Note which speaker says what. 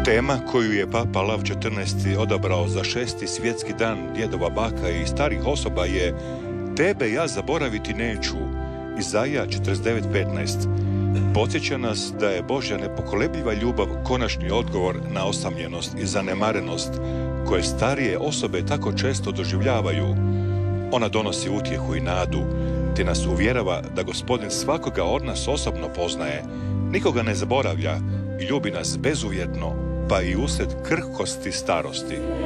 Speaker 1: Tema koju je Papa Lav XIV. Odabrao za 6. svjetski dan djedova, baka i starih osoba je Tebe ja zaboraviti neću, Izaija 49.15. Podsjeća nas da je Božja nepokolebljiva ljubav konačni odgovor na osamljenost i zanemarenost koje starije osobe tako često doživljavaju. Ona donosi utjehu i nadu, te nas uvjerava da Gospodin svakoga od nas osobno poznaje, nikoga ne zaboravlja i ljubi nas bezuvjetno, pa i usred krhkosti starosti.